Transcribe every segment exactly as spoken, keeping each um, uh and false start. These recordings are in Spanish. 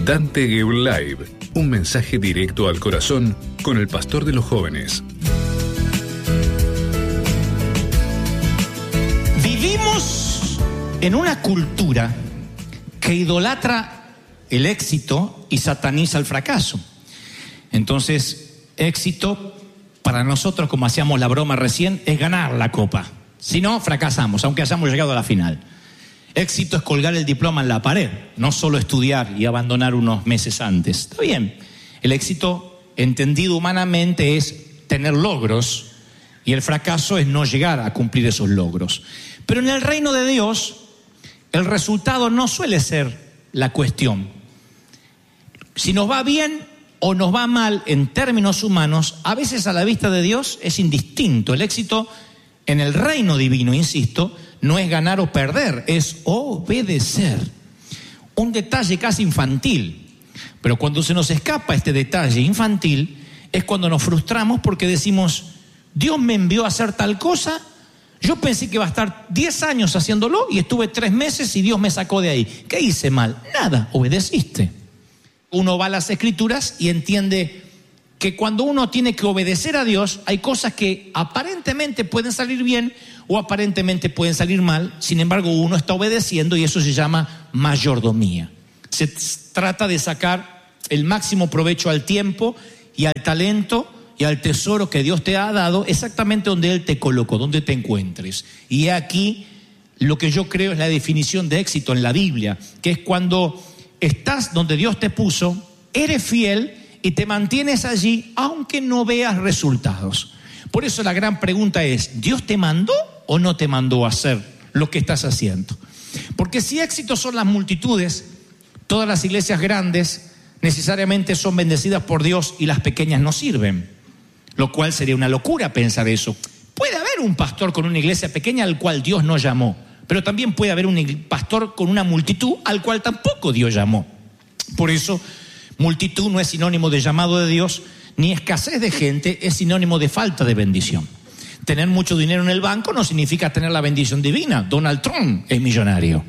Dante Gebel Live, un mensaje directo al corazón con el pastor de los jóvenes. Vivimos en una cultura que idolatra el éxito y sataniza el fracaso. Entonces, éxito para nosotros, como hacíamos la broma recién, es ganar la copa. Si no, fracasamos, aunque hayamos llegado a la final. Éxito es colgar el diploma en la pared, no solo estudiar y abandonar unos meses antes. Está bien, el éxito, entendido humanamente, es tener logros, y el fracaso es no llegar a cumplir esos logros. Pero en el reino de Dios, el resultado no suele ser la cuestión. Si nos va bien o nos va mal en términos humanos, a veces a la vista de Dios es indistinto. El éxito en el reino divino, insisto, no es ganar o perder, es obedecer. Un detalle casi infantil, pero cuando se nos escapa este detalle infantil, es cuando nos frustramos porque decimos, Dios me envió a hacer tal cosa, yo pensé que iba a estar diez años haciéndolo y estuve tres meses y Dios me sacó de ahí. ¿Qué hice mal? Nada, obedeciste. Uno va a las Escrituras y entiende que cuando uno tiene que obedecer a Dios, hay cosas que aparentemente pueden salir bien o aparentemente pueden salir mal. Sin embargo, uno está obedeciendo y eso se llama mayordomía. Se trata de sacar el máximo provecho al tiempo y al talento y al tesoro que Dios te ha dado exactamente donde Él te colocó, donde te encuentres. Y aquí lo que yo creo es la definición de éxito en la Biblia, que es cuando estás donde Dios te puso, eres fiel y te mantienes allí aunque no veas resultados. Por eso la gran pregunta es, ¿Dios te mandó o no te mandó a hacer lo que estás haciendo? Porque si éxito son las multitudes, todas las iglesias grandes necesariamente son bendecidas por Dios y las pequeñas no sirven, lo cual sería una locura pensar eso. Puede haber un pastor con una iglesia pequeña al cual Dios no llamó, pero también puede haber un pastor con una multitud al cual tampoco Dios llamó. Por eso, multitud no es sinónimo de llamado de Dios, ni escasez de gente es sinónimo de falta de bendición. Tener mucho dinero en el banco no significa tener la bendición divina. Donald Trump es millonario.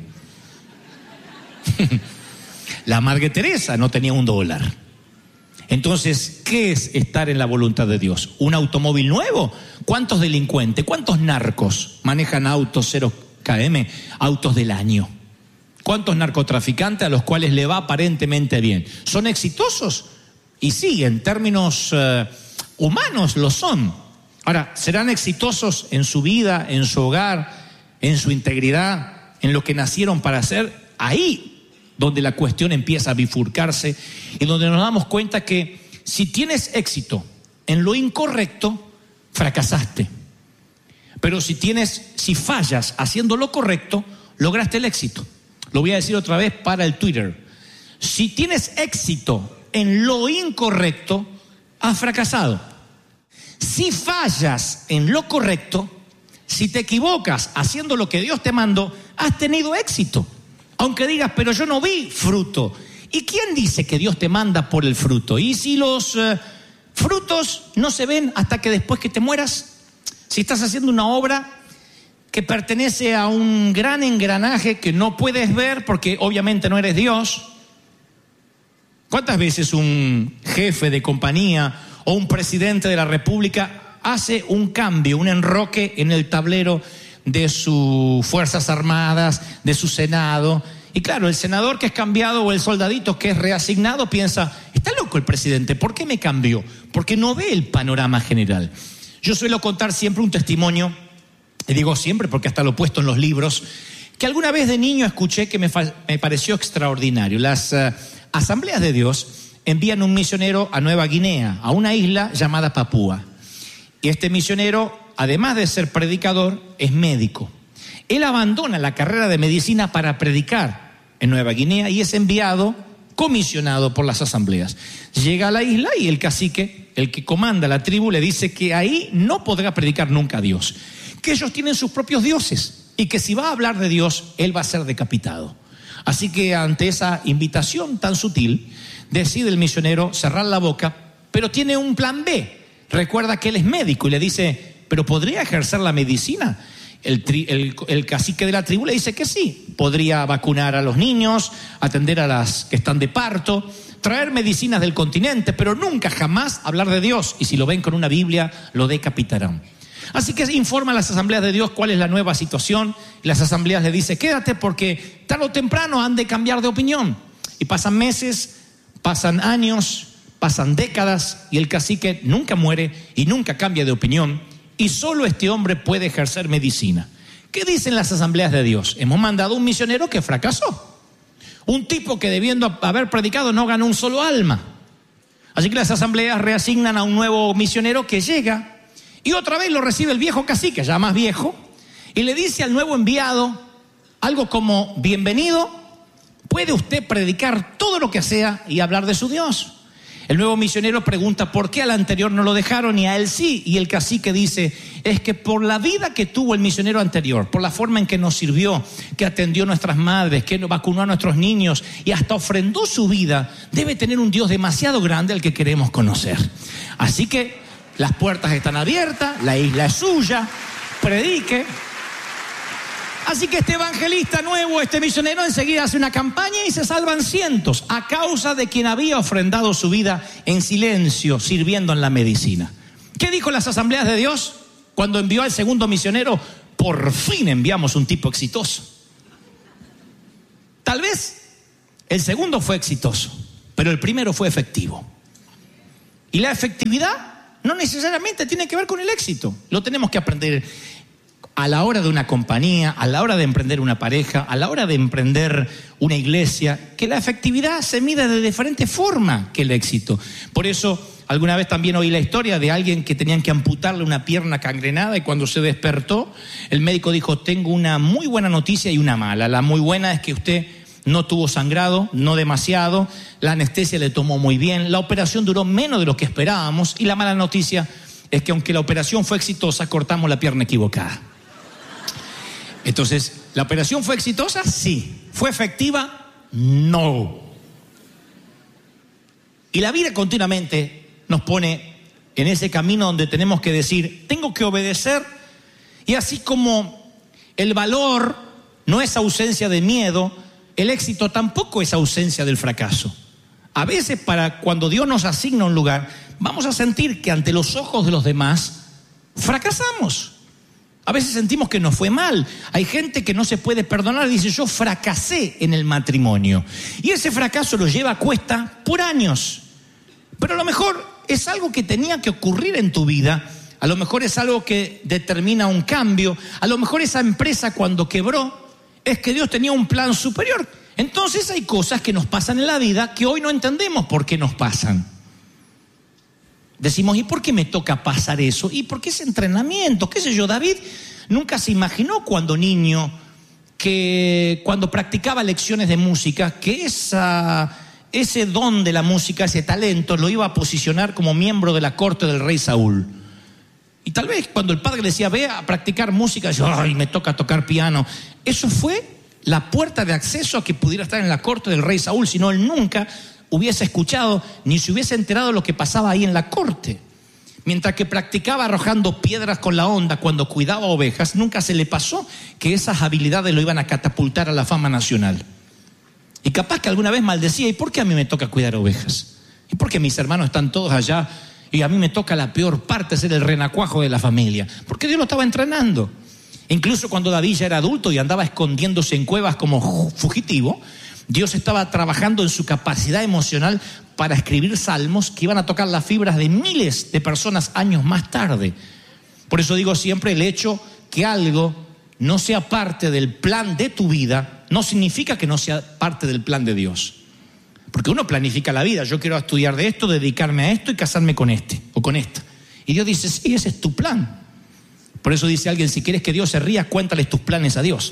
La Madre Teresa no tenía un dólar. Entonces, ¿qué es estar en la voluntad de Dios? ¿Un automóvil nuevo? ¿Cuántos delincuentes, cuántos narcos manejan autos cero kilómetros, autos del año? ¿Cuántos narcotraficantes a los cuales le va aparentemente bien? ¿Son exitosos? Y sí, en términos uh, humanos lo son. Ahora, ¿serán exitosos en su vida, en su hogar, en su integridad, en lo que nacieron para hacer? Ahí donde la cuestión empieza a bifurcarse y donde nos damos cuenta que si tienes éxito en lo incorrecto, fracasaste. Pero si tienes, si fallas haciendo lo correcto, lograste el éxito. Lo voy a decir otra vez para el Twitter. Si tienes éxito en lo incorrecto, has fracasado. Si fallas en lo correcto, si te equivocas haciendo lo que Dios te mandó, has tenido éxito. Aunque digas, pero yo no vi fruto. ¿Y quién dice que Dios te manda por el fruto? ¿Y si los uh, frutos no se ven hasta que después que te mueras? Si estás haciendo una obra que pertenece a un gran engranaje que no puedes ver porque obviamente no eres Dios. ¿Cuántas veces un jefe de compañía o un presidente de la República hace un cambio, un enroque en el tablero de sus Fuerzas Armadas, de su Senado? Y claro, el senador que es cambiado o el soldadito que es reasignado piensa, está loco el presidente, ¿por qué me cambió? Porque no ve el panorama general. Yo suelo contar siempre un testimonio, y digo siempre porque hasta lo he puesto en los libros, que alguna vez de niño escuché que me, fa- me pareció extraordinario. Las uh, asambleas de Dios envían un misionero a Nueva Guinea, a una isla llamada Papúa. Y este misionero, además de ser predicador, es médico. Él abandona la carrera de medicina para predicar en Nueva Guinea y es enviado, comisionado por las asambleas. Llega a la isla y el cacique, el que comanda la tribu, le dice que ahí no podrá predicar nunca a Dios, que ellos tienen sus propios dioses y que si va a hablar de Dios, él va a ser decapitado. Así que ante esa invitación tan sutil, decide el misionero cerrar la boca, pero tiene un plan B. Recuerda que él es médico y le dice, ¿pero podría ejercer la medicina? El, tri, el, el cacique de la tribu le dice que sí, podría vacunar a los niños, atender a las que están de parto, traer medicinas del continente, pero nunca jamás hablar de Dios. Y si lo ven con una Biblia, lo decapitarán. Así que informa a las asambleas de Dios cuál es la nueva situación. Y las asambleas le dicen, quédate porque tarde o temprano han de cambiar de opinión. Y pasan meses, pasan años, pasan décadas y el cacique nunca muere y nunca cambia de opinión. Y solo este hombre puede ejercer medicina. ¿Qué dicen las asambleas de Dios? Hemos mandado un misionero que fracasó. Un tipo que debiendo haber predicado no ganó un solo alma. Así que las asambleas reasignan a un nuevo misionero que llega. Y otra vez lo recibe el viejo cacique, ya más viejo, y le dice al nuevo enviado algo como, bienvenido, puede usted predicar todo lo que sea y hablar de su Dios. El nuevo misionero pregunta por qué al anterior no lo dejaron y a él sí. Y el cacique dice, es que por la vida que tuvo el misionero anterior, por la forma en que nos sirvió, que atendió a nuestras madres, que vacunó a nuestros niños y hasta ofrendó su vida, debe tener un Dios demasiado grande al que queremos conocer. Así que las puertas están abiertas, la isla es suya, predique. Así que este evangelista nuevo, este misionero, enseguida hace una campaña y se salvan cientos a causa de quien había ofrendado su vida en silencio, sirviendo en la medicina. ¿Qué dijo las asambleas de Dios cuando envió al segundo misionero? Por fin enviamos un tipo exitoso. Tal vez el segundo fue exitoso, pero el primero fue efectivo. Y la efectividad no necesariamente tiene que ver con el éxito. Lo tenemos que aprender a la hora de una compañía, a la hora de emprender una pareja, a la hora de emprender una iglesia, que la efectividad se mide de diferente forma que el éxito. Por eso, alguna vez también oí la historia de alguien que tenían que amputarle una pierna gangrenada y cuando se despertó, el médico dijo, tengo una muy buena noticia y una mala. La muy buena es que usted no tuvo sangrado, no demasiado, la anestesia le tomó muy bien, la operación duró menos de lo que esperábamos y la mala noticia es que aunque la operación fue exitosa, cortamos la pierna equivocada. Entonces, ¿la operación fue exitosa? Sí. ¿Fue efectiva? No. Y la vida continuamente nos pone en ese camino donde tenemos que decir, tengo que obedecer, y así como el valor no es ausencia de miedo, el éxito tampoco es ausencia del fracaso. A veces, para cuando Dios nos asigna un lugar, vamos a sentir que ante los ojos de los demás fracasamos. A veces sentimos que nos fue mal. Hay gente que no se puede perdonar y dice, yo fracasé en el matrimonio. Y ese fracaso lo lleva a cuesta por años. Pero a lo mejor es algo que tenía que ocurrir en tu vida. A lo mejor es algo que determina un cambio. A lo mejor esa empresa cuando quebró es que Dios tenía un plan superior. Entonces hay cosas que nos pasan en la vida que hoy no entendemos por qué nos pasan. Decimos, ¿y por qué me toca pasar eso? ¿Y por qué ese entrenamiento? ¿Qué sé yo? David nunca se imaginó cuando niño que cuando practicaba lecciones de música que esa, ese don de la música, ese talento lo iba a posicionar como miembro de la corte del rey Saúl. Y tal vez cuando el padre le decía, ve a practicar música, yo, ay, me toca tocar piano. Eso fue la puerta de acceso a que pudiera estar en la corte del rey Saúl, si no él nunca hubiese escuchado ni se hubiese enterado de lo que pasaba ahí en la corte. Mientras que practicaba arrojando piedras con la onda cuando cuidaba ovejas, nunca se le pasó que esas habilidades lo iban a catapultar a la fama nacional. Y capaz que alguna vez maldecía, ¿y por qué a mí me toca cuidar ovejas? ¿Y por qué mis hermanos están todos allá y a mí me toca la peor parte, ser el renacuajo de la familia? Porque Dios lo estaba entrenando. Incluso cuando David ya era adulto y andaba escondiéndose en cuevas como fugitivo, Dios estaba trabajando en su capacidad emocional para escribir salmos que iban a tocar las fibras de miles de personas años más tarde. Por eso digo siempre, el hecho que algo no sea parte del plan de tu vida no significa que no sea parte del plan de Dios. Porque uno planifica la vida, yo quiero estudiar de esto, dedicarme a esto y casarme con este o con esta. Y Dios dice, sí, ese es tu plan. Por eso dice alguien, si quieres que Dios se ría, cuéntales tus planes a Dios.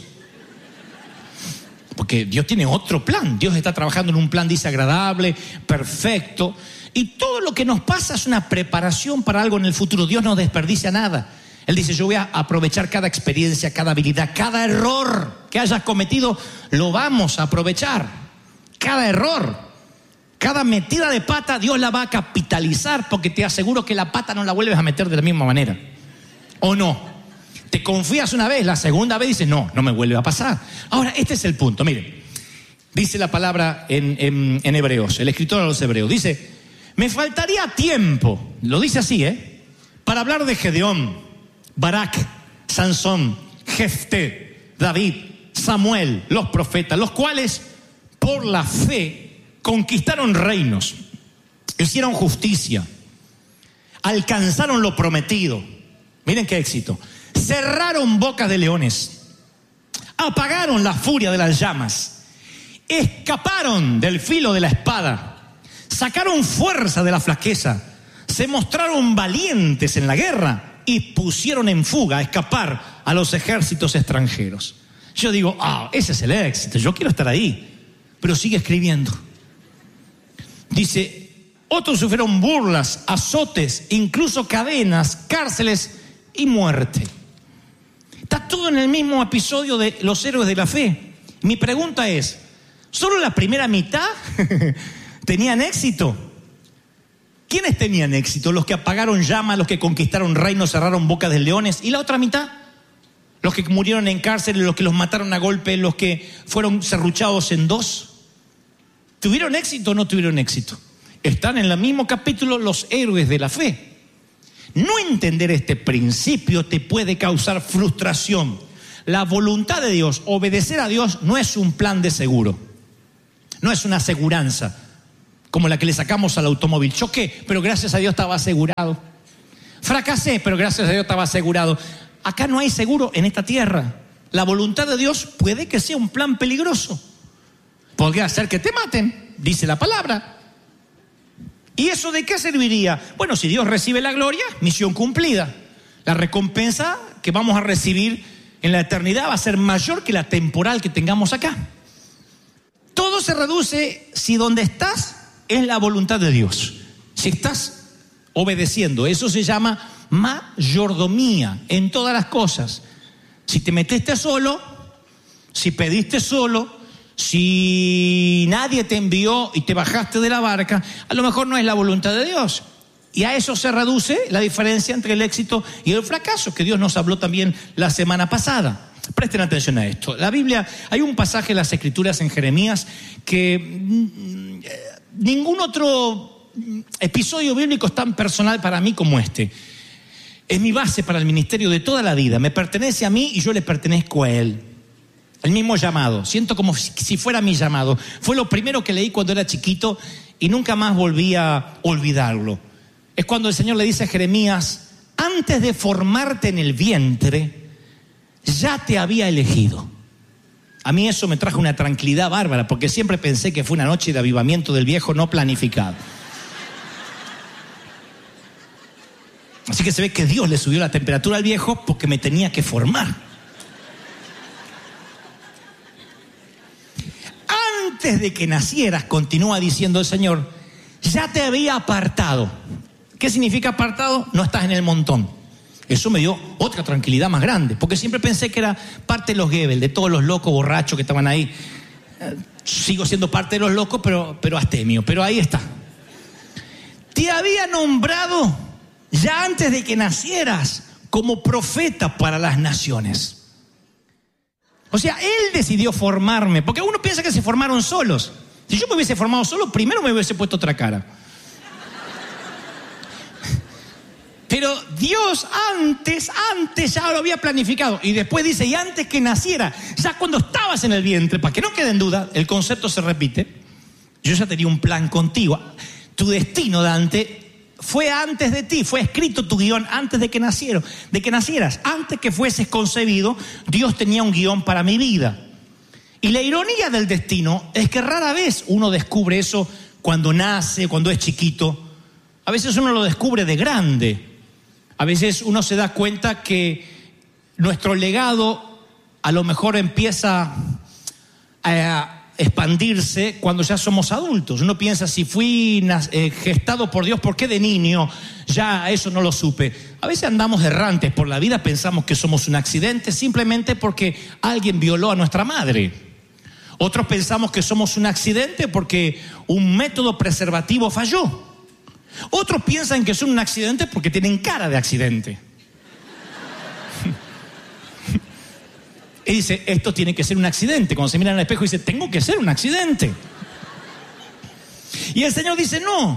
Porque Dios tiene otro plan. Dios está trabajando en un plan, dice, agradable, perfecto. Y todo lo que nos pasa es una preparación para algo en el futuro. Dios no desperdicia nada. Él dice, yo voy a aprovechar cada experiencia, cada habilidad, cada error que hayas cometido, lo vamos a aprovechar. Cada error, cada metida de pata, Dios la va a capitalizar, porque te aseguro que la pata no la vuelves a meter de la misma manera. ¿O no? Te confías una vez, la segunda vez dices, no, no me vuelve a pasar. Ahora, este es el punto, miren. Dice la palabra en, en, en Hebreos, el escritor a los Hebreos, dice, me faltaría tiempo, lo dice así, ¿eh? Para hablar de Gedeón, Barak, Sansón, Jefté, David, Samuel, los profetas, los cuales por la fe conquistaron reinos, hicieron justicia, alcanzaron lo prometido. Miren qué éxito. Cerraron bocas de leones, apagaron la furia de las llamas, escaparon del filo de la espada, sacaron fuerza de la flaqueza, se mostraron valientes en la guerra y pusieron en fuga, a escapar a los ejércitos extranjeros. Yo digo, ah, ese es el éxito, yo quiero estar ahí. Pero sigue escribiendo. Dice, otros sufrieron burlas, azotes, incluso cadenas, cárceles y muerte. Está todo en el mismo episodio de los héroes de la fe. Mi pregunta es, ¿solo la primera mitad tenían éxito? ¿Quiénes tenían éxito? Los que apagaron llamas, los que conquistaron reinos, cerraron bocas de leones. ¿Y la otra mitad? Los que murieron en cárcel, los que los mataron a golpe, los que fueron serruchados en dos. ¿Tuvieron éxito o no tuvieron éxito? Están en el mismo capítulo los héroes de la fe. No entender este principio te puede causar frustración. La voluntad de Dios, obedecer a Dios, no es un plan de seguro. No es una aseguranza como la que le sacamos al automóvil. Choqué, pero gracias a Dios estaba asegurado. Fracasé, pero gracias a Dios estaba asegurado. Acá no hay seguro en esta tierra. La voluntad de Dios puede que sea un plan peligroso. Podría ser que te maten, dice la palabra. ¿Y eso de qué serviría? Bueno, si Dios recibe la gloria, misión cumplida. La recompensa que vamos a recibir en la eternidad va a ser mayor que la temporal que tengamos acá. Todo se reduce si donde estás es la voluntad de Dios. Si estás obedeciendo, eso se llama mayordomía en todas las cosas. Si te metiste solo, si pediste solo, si nadie te envió y te bajaste de la barca, a lo mejor no es la voluntad de Dios. Y a eso se reduce la diferencia entre el éxito y el fracaso, que Dios nos habló también la semana pasada. Presten atención a esto. La Biblia, hay un pasaje en las Escrituras en Jeremías que mmm, ningún otro episodio bíblico es tan personal para mí como este. Es mi base para el ministerio de toda la vida. Me pertenece a mí y yo le pertenezco a Él. El mismo llamado. Siento como si fuera mi llamado. Fue lo primero que leí cuando era chiquito y nunca más volví a olvidarlo. Es cuando el Señor le dice a Jeremías, antes de formarte en el vientre, ya te había elegido. A mí eso me trajo una tranquilidad bárbara, porque siempre pensé que fue una noche de avivamiento del viejo no planificado. Así que se ve que Dios le subió la temperatura al viejo porque me tenía que formar. Antes de que nacieras, continúa diciendo el Señor, ya te había apartado. ¿Qué significa apartado? No estás en el montón. Eso me dio otra tranquilidad más grande, porque siempre pensé que era parte de los Goebbels, de todos los locos borrachos que estaban ahí. Eh, sigo siendo parte de los locos, pero, pero astemio, pero ahí está. Te había nombrado ya antes de que nacieras como profeta para las naciones. O sea, Él decidió formarme, porque uno piensa que se formaron solos. Si yo me hubiese formado solo, primero me hubiese puesto otra cara. Pero Dios antes, antes ya lo había planificado. Y después dice, y antes que naciera, ya cuando estabas en el vientre, para que no quede en duda, el concepto se repite. Yo ya tenía un plan contigo. Tu destino, Dante, fue antes de ti, fue escrito tu guión antes de que nacieron, de que nacieras. Antes que fueses concebido, Dios tenía un guión para mi vida. Y la ironía del destino es que rara vez uno descubre eso cuando nace, cuando es chiquito. A veces uno lo descubre de grande. A veces uno se da cuenta que nuestro legado a lo mejor empieza a expandirse cuando ya somos adultos. Uno piensa, si fui eh, gestado por Dios, ¿por qué de niño ya eso no lo supe? A veces andamos errantes por la vida, pensamos que somos un accidente simplemente porque alguien violó a nuestra madre. Otros pensamos que somos un accidente porque un método preservativo falló. Otros piensan que son un accidente porque tienen cara de accidente. Y dice, esto tiene que ser un accidente. Cuando se mira en el espejo dice, tengo que ser un accidente. Y el Señor dice, no.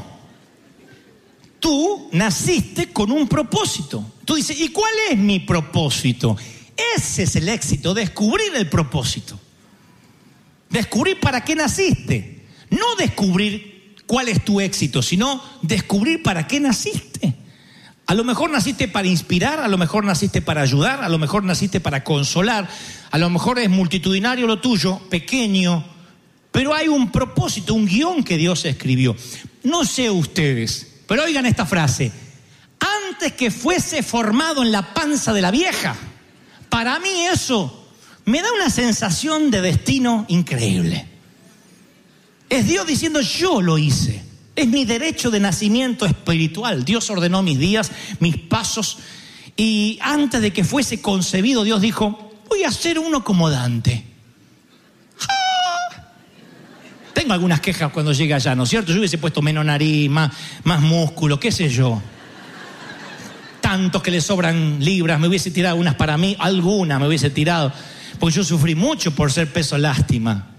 Tú naciste con un propósito. Tú dices, ¿y cuál es mi propósito? Ese es el éxito, descubrir el propósito. Descubrir para qué naciste. No descubrir cuál es tu éxito, sino descubrir para qué naciste. A lo mejor naciste para inspirar, a lo mejor naciste para ayudar, a lo mejor naciste para consolar, a lo mejor es multitudinario lo tuyo, pequeño, pero hay un propósito, un guión que Dios escribió. No sé ustedes, pero oigan esta frase: antes que fuese formado en la panza de la vieja. Para mí eso me da una sensación de destino increíble. Es Dios diciendo, yo lo hice. Es mi derecho de nacimiento espiritual. Dios ordenó mis días, mis pasos. Y antes de que fuese concebido, Dios dijo, voy a ser uno como Dante. ¡Ah! Tengo algunas quejas cuando llegue allá, ¿no es cierto? Yo hubiese puesto menos nariz, más, más músculo, qué sé yo. Tantos que le sobran libras, me hubiese tirado unas para mí, algunas me hubiese tirado. Porque yo sufrí mucho por ser peso lástima.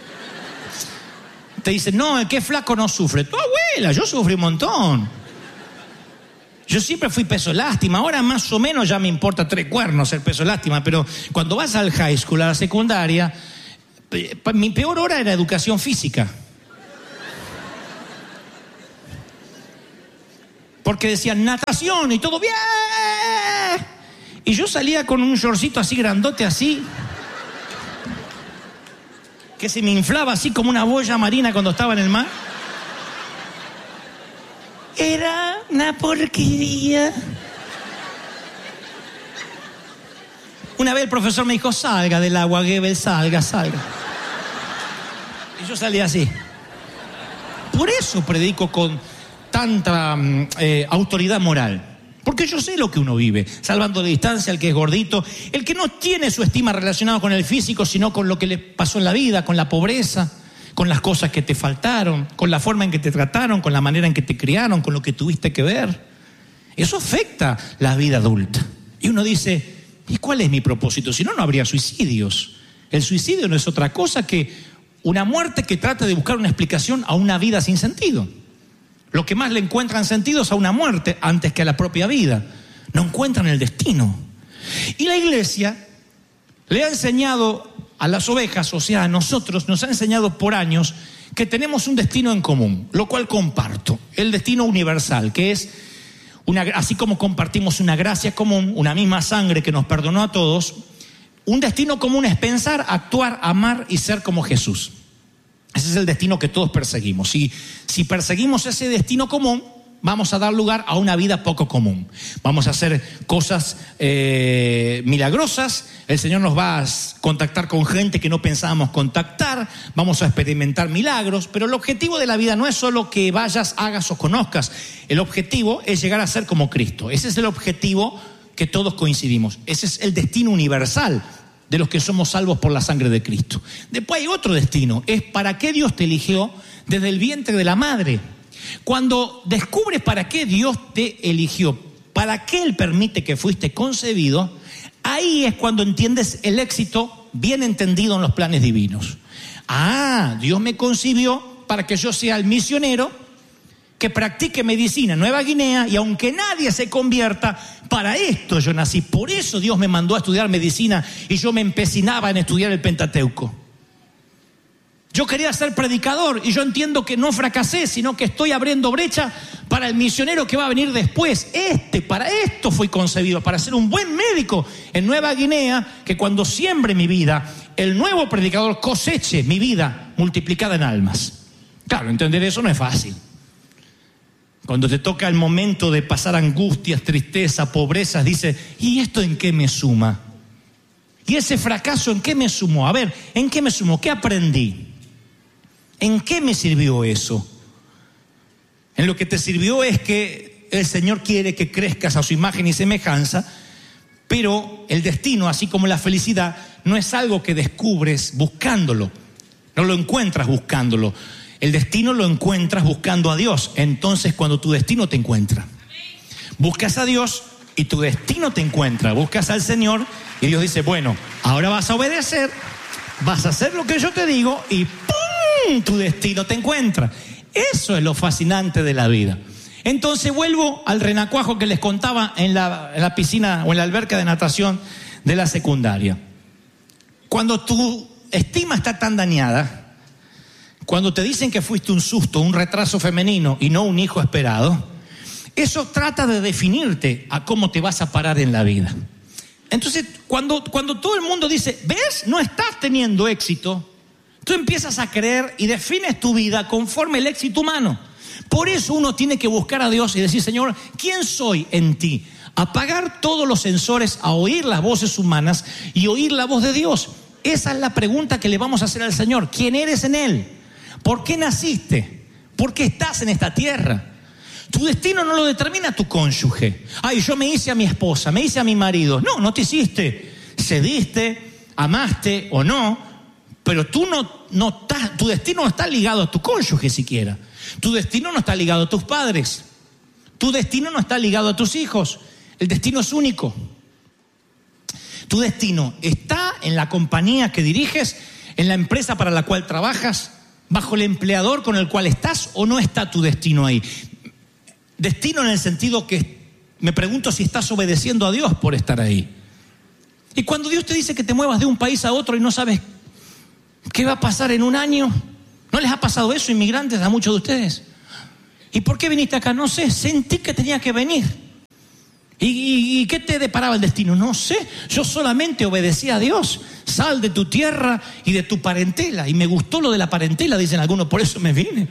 Te dicen, no, el que es flaco no sufre. Tu abuela, yo sufrí un montón. Yo siempre fui peso lástima. Ahora más o menos ya me importa tres cuernos ser peso lástima. Pero cuando vas al high school, a la secundaria, mi peor hora era educación física. Porque decían natación y todo bien. Y yo salía con un shortcito así grandote, así, que se me inflaba así como una boya marina cuando estaba en el mar. Era una porquería. Una vez el profesor me dijo, salga del agua, Goebbels, salga, salga. Y yo salí así. Por eso predico con tanta eh, autoridad moral. Porque yo sé lo que uno vive, salvando de distancia al que es gordito, el que no tiene su estima relacionada con el físico, sino con lo que le pasó en la vida, con la pobreza, con las cosas que te faltaron, con la forma en que te trataron, con la manera en que te criaron, con lo que tuviste que ver. Eso afecta la vida adulta. Y uno dice, ¿y cuál es mi propósito? Si no, no habría suicidios. El suicidio no es otra cosa que una muerte que trata de buscar una explicación a una vida sin sentido. Lo que más le encuentran sentido es a una muerte antes que a la propia vida. No encuentran el destino. Y la iglesia le ha enseñado a las ovejas, o sea, a nosotros, nos ha enseñado por años que tenemos un destino en común, lo cual comparto. El destino universal, que es, una, así como compartimos una gracia común, una misma sangre que nos perdonó a todos, un destino común es pensar, actuar, amar y ser como Jesús. Ese es el destino que todos perseguimos. Si, si perseguimos ese destino común, vamos a dar lugar a una vida poco común. Vamos a hacer cosas eh, milagrosas. El Señor nos va a contactar con gente que no pensábamos contactar. Vamos a experimentar milagros. Pero el objetivo de la vida no es solo que vayas, hagas o conozcas. El objetivo es llegar a ser como Cristo. Ese es el objetivo que todos coincidimos. Ese es el destino universal de los que somos salvos por la sangre de Cristo. Después hay otro destino, es para qué Dios te eligió desde el vientre de la madre. Cuando descubres para qué Dios te eligió, para qué Él permite que fuiste concebido, ahí es cuando entiendes el éxito bien entendido en los planes divinos. Ah, Dios me concibió para que yo sea el misionero que practique medicina en Nueva Guinea, y aunque nadie se convierta, para esto yo nací. Por eso Dios me mandó a estudiar medicina y yo me empecinaba en estudiar el Pentateuco. Yo quería ser predicador y yo entiendo que no fracasé, sino que estoy abriendo brecha para el misionero que va a venir después. Este, para esto fui concebido, para ser un buen médico en Nueva Guinea, que cuando siembre mi vida, el nuevo predicador coseche mi vida multiplicada en almas. Claro, entender eso no es fácil. Cuando te toca el momento de pasar angustias, tristeza, pobrezas, dices, ¿y esto en qué me suma? ¿Y ese fracaso en qué me sumó? A ver, ¿en qué me sumó? ¿Qué aprendí? ¿En qué me sirvió eso? En lo que te sirvió es que el Señor quiere que crezcas a su imagen y semejanza, pero el destino, así como la felicidad, no es algo que descubres buscándolo, no lo encuentras buscándolo. El destino lo encuentras buscando a Dios. Entonces, cuando tu destino te encuentra, buscas a Dios y tu destino te encuentra. Buscas al Señor y Dios dice, bueno, ahora vas a obedecer, vas a hacer lo que yo te digo y ¡pum!, tu destino te encuentra. Eso es lo fascinante de la vida. Entonces vuelvo al renacuajo que les contaba en la, en la piscina o en la alberca de natación de la secundaria. Cuando tu estima está tan dañada, cuando te dicen que fuiste un susto, un retraso femenino y no un hijo esperado, eso trata de definirte a cómo te vas a parar en la vida. Entonces, cuando, cuando todo el mundo dice, ¿ves? No estás teniendo éxito, tú empiezas a creer y defines tu vida conforme el éxito humano. Por eso uno tiene que buscar a Dios y decir, Señor, ¿quién soy en ti? Apagar todos los sensores a oír las voces humanas y oír la voz de Dios. Esa es la pregunta que le vamos a hacer al Señor. ¿Quién eres en Él? ¿Por qué naciste? ¿Por qué estás en esta tierra? Tu destino no lo determina tu cónyuge. Ay, yo me hice a mi esposa, me hice a mi marido. No, no te hiciste. Cediste, amaste o no, pero tú no, no estás, tu destino no está ligado a tu cónyuge siquiera. Tu destino no está ligado a tus padres. Tu destino no está ligado a tus hijos. El destino es único. Tu destino está en la compañía que diriges, en la empresa para la cual trabajas, bajo el empleador con el cual estás, o no está tu destino ahí. Destino en el sentido que me pregunto si estás obedeciendo a Dios por estar ahí. Y cuando Dios te dice que te muevas de un país a otro y no sabes qué va a pasar en un año, ¿no les ha pasado eso, inmigrantes, a muchos de ustedes? ¿Y por qué viniste acá? No sé, sentí que tenía que venir. ¿Y, y, y qué te deparaba el destino? No sé, yo solamente obedecí a Dios. Sal de tu tierra y de tu parentela. Y me gustó lo de la parentela, dicen algunos, por eso me vine.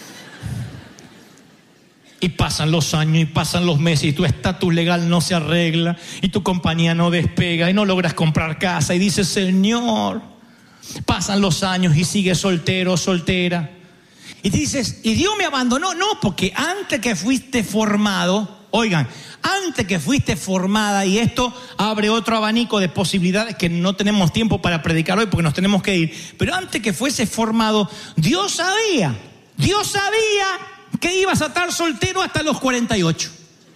Y pasan los años y pasan los meses y tu estatus legal no se arregla y tu compañía no despega y no logras comprar casa y dices, Señor, pasan los años y sigues soltero, soltera. Y te dices, ¿y Dios me abandonó? No, porque antes que fuiste formado, oigan, antes que fuiste formada, y esto abre otro abanico de posibilidades que no tenemos tiempo para predicar hoy porque nos tenemos que ir, pero antes que fuese formado, Dios sabía, Dios sabía que ibas a estar soltero hasta los cuarenta y ocho.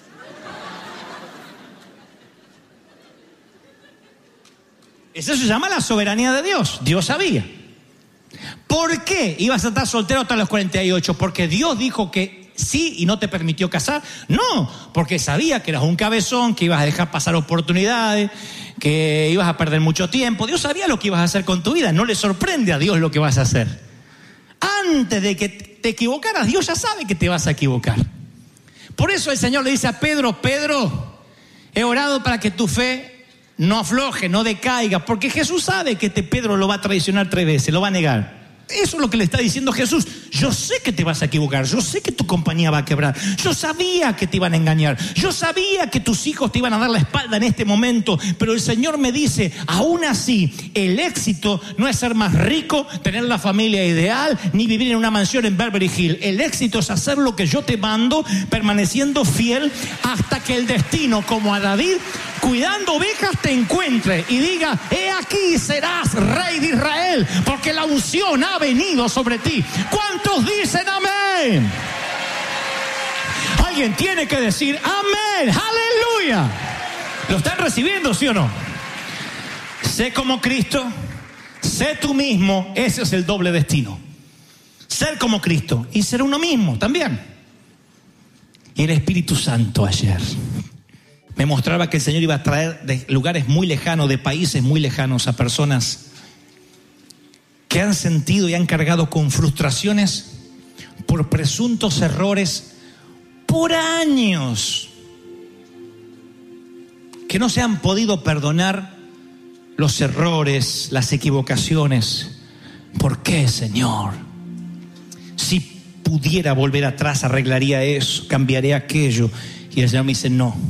Eso se llama la soberanía de Dios. Dios sabía. ¿Por qué ibas a estar soltero hasta los cuarenta y ocho? ¿Porque Dios dijo que sí y no te permitió casar? No, porque sabía que eras un cabezón, que ibas a dejar pasar oportunidades, que ibas a perder mucho tiempo. Dios sabía lo que ibas a hacer con tu vida. No le sorprende a Dios lo que vas a hacer. Antes de que te equivocaras, Dios ya sabe que te vas a equivocar. Por eso el Señor le dice a Pedro, Pedro, he orado para que tu fe no afloje, no decaiga, porque Jesús sabe que este Pedro lo va a traicionar tres veces, lo va a negar. Eso es lo que le está diciendo Jesús. Yo sé que te vas a equivocar, yo sé que tu compañía va a quebrar, yo sabía que te iban a engañar, yo sabía que tus hijos te iban a dar la espalda en este momento, pero el Señor me dice, aún así, el éxito no es ser más rico, tener la familia ideal, ni vivir en una mansión en Beverly Hills. El éxito es hacer lo que yo te mando, permaneciendo fiel hasta que el destino, como a David, cuidando ovejas, te encuentre y diga, he aquí serás rey de Israel, porque la unción ha venido sobre ti. ¿Cuántos dicen amén? Alguien tiene que decir amén, aleluya. ¿Lo están recibiendo, sí o no? Sé como Cristo, sé tú mismo. Ese es el doble destino. Ser como Cristo y ser uno mismo también. Y el Espíritu Santo ayer me mostraba que el Señor iba a traer de lugares muy lejanos, de países muy lejanos, a personas que han sentido y han cargado con frustraciones por presuntos errores por años, que no se han podido perdonar los errores, las equivocaciones. ¿Por qué, Señor? Si pudiera volver atrás, arreglaría eso, cambiaría aquello. Y el Señor me dice, no.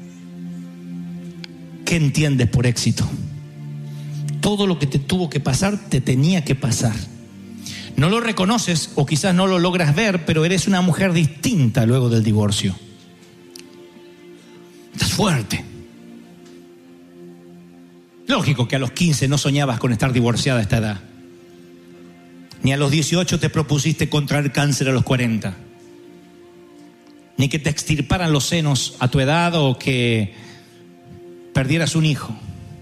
¿Qué entiendes por éxito? Todo lo que te tuvo que pasar, te tenía que pasar. No lo reconoces o quizás no lo logras ver, pero eres una mujer distinta luego del divorcio. Estás fuerte. Lógico que a los quince no soñabas con estar divorciada a esta edad. Ni a los dieciocho te propusiste contraer cáncer a los cuarenta. Ni que te extirparan los senos a tu edad o que perdieras un hijo.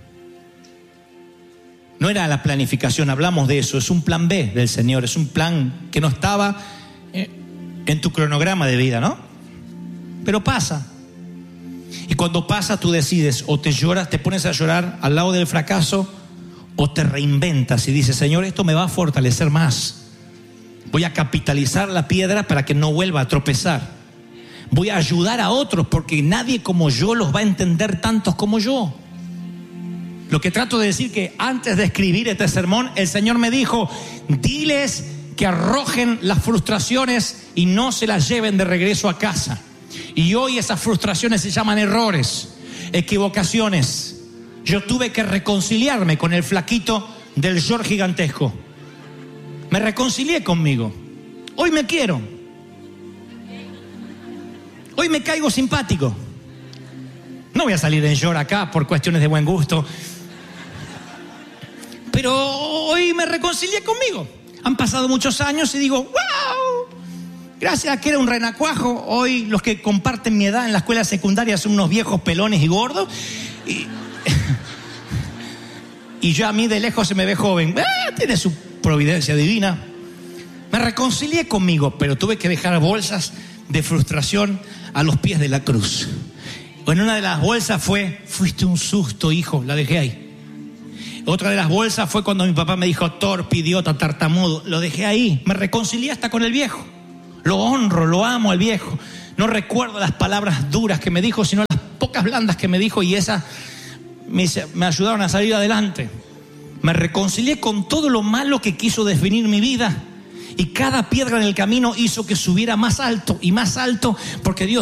No era la planificación, hablamos de eso, es un plan B del Señor, es un plan que no estaba en tu cronograma de vida, ¿no? Pero pasa. Y cuando pasa tú decides, o te lloras, te pones a llorar al lado del fracaso, o te reinventas y dices, Señor, esto me va a fortalecer más. Voy a capitalizar la piedra para que no vuelva a tropezar. Voy a ayudar a otros porque nadie como yo los va a entender tantos como yo. Lo que trato de decir que antes de escribir este sermón, el Señor me dijo, diles que arrojen las frustraciones y no se las lleven de regreso a casa. Y hoy esas frustraciones se llaman errores, equivocaciones. Yo tuve que reconciliarme con el flaquito del York gigantesco. Me reconcilié conmigo. Hoy me quiero. Hoy me caigo simpático. No voy a salir en York acá por cuestiones de buen gusto. Pero hoy me reconcilié conmigo. Han pasado muchos años y digo, wow, gracias a que era un renacuajo, hoy los que comparten mi edad en la escuela secundaria son unos viejos pelones y gordos. Y, y yo a mí de lejos se me ve joven. Ah, tiene su providencia divina. Me reconcilié conmigo, pero tuve que dejar bolsas de frustración a los pies de la cruz. En una de las bolsas fue, fuiste un susto, hijo, la dejé ahí. Otra de las bolsas fue cuando mi papá me dijo, torpe, idiota, tartamudo. Lo dejé ahí. Me reconcilié hasta con el viejo. Lo honro, lo amo al viejo. No recuerdo las palabras duras que me dijo, sino las pocas blandas que me dijo, y esas me, me ayudaron a salir adelante. Me reconcilié con todo lo malo que quiso definir mi vida. Y cada piedra en el camino hizo que subiera más alto y más alto, porque Dios